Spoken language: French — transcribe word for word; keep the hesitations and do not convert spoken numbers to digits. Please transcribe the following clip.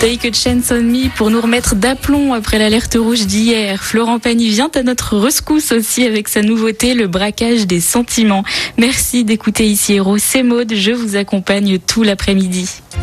Take a Chance on Me pour nous remettre d'aplomb après l'alerte rouge d'hier. Florent Pagny vient à notre rescousse aussi avec sa nouveauté, le braquage des sentiments. Merci d'écouter ici Héros, c'est Maud, je vous accompagne tout l'après-midi.